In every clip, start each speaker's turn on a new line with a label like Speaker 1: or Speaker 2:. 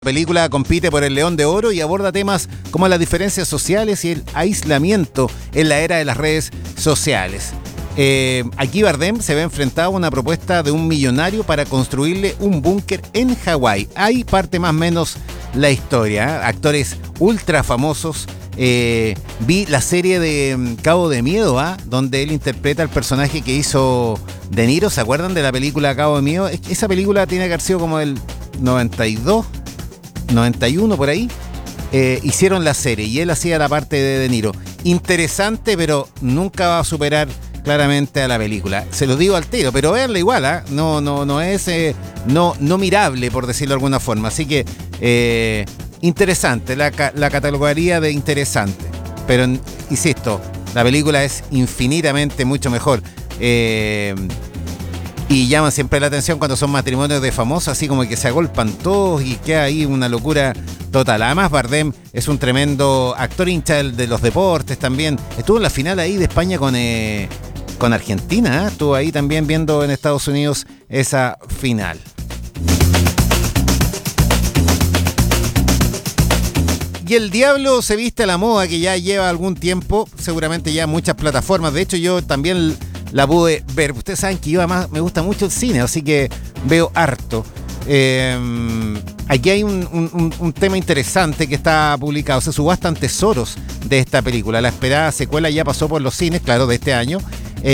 Speaker 1: La película compite por el León de Oro y aborda temas como las diferencias sociales y el aislamiento en la era de las redes sociales. Aquí Bardem se ve enfrentado a una propuesta de un millonario para construirle un búnker en Hawái. Ahí parte más o menos la historia, ¿eh? Actores ultra famosos. Vi la serie de Cabo de Miedo, donde él interpreta al personaje que hizo De Niro. ¿Se acuerdan de la película Cabo de Miedo? Esa película tiene que haber sido como el 92, 91 por ahí. Hicieron la serie y él hacía la parte de De Niro. Interesante, pero nunca va a superar claramente a la película. Se lo digo al tiro, pero verla igual, no es no mirable, por decirlo de alguna forma. Así que interesante, la catalogaría de interesante. Pero insisto, la película es infinitamente mucho mejor. Y llaman siempre la atención cuando son matrimonios de famosos, así como que se agolpan todos y queda ahí una locura total. Además, Bardem es un tremendo actor, hincha de los deportes también. Estuvo en la final ahí de España con Argentina, estuvo ahí también viendo en Estados Unidos esa final. Y El Diablo se viste a la moda, que ya lleva algún tiempo, seguramente ya muchas plataformas. De hecho, yo también la pude ver. Ustedes saben que yo además me gusta mucho el cine, así que veo harto. Aquí hay un tema interesante que está publicado. Se subastan tesoros de esta película. La esperada secuela ya pasó por los cines, claro, de este año.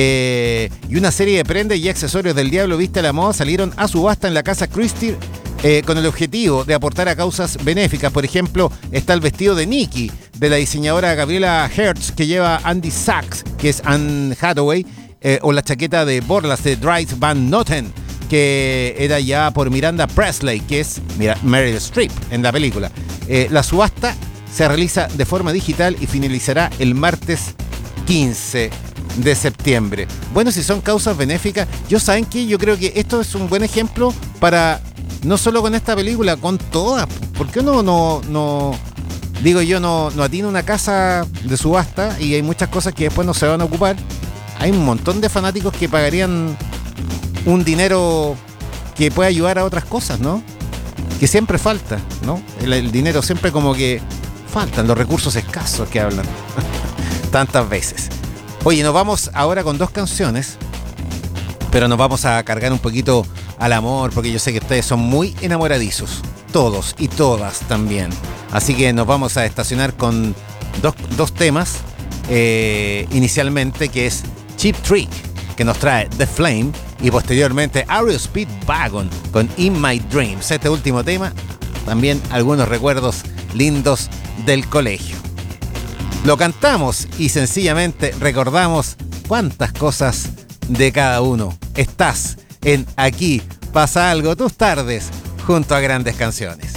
Speaker 1: Y una serie de prendas y accesorios del Diablo viste a la moda salieron a subasta en la casa Christie, con el objetivo de aportar a causas benéficas. Por ejemplo, está el vestido de Nikki, de la diseñadora Gabriela Hertz, que lleva Andy Sachs, que es Anne Hathaway, o la chaqueta de Borlas de Dries Van Noten, que era ya por Miranda Presley, que es Meryl Streep en la película. La subasta se realiza de forma digital y finalizará el martes 15 de septiembre. Bueno, si son causas benéficas, ¿saben qué? Yo creo que esto es un buen ejemplo para, no solo con esta película, con todas. ¿Por qué no digo yo, no atiene una casa de subasta y hay muchas cosas que después no se van a ocupar? Hay un montón de fanáticos que pagarían un dinero que puede ayudar a otras cosas, ¿no? Que siempre falta, ¿no? El dinero siempre como que faltan, los recursos escasos que hablan tantas veces. Oye, nos vamos ahora con dos canciones, pero nos vamos a cargar un poquito al amor, porque yo sé que ustedes son muy enamoradizos, todos y todas también. Así que nos vamos a estacionar con dos temas, inicialmente, que es Cheap Trick, que nos trae The Flame, y posteriormente Aero Speedwagon con In My Dreams. Este último tema, también algunos recuerdos lindos del colegio. Lo cantamos y sencillamente recordamos cuántas cosas de cada uno. Estás en Aquí Pasa Algo, tus tardes junto a grandes canciones.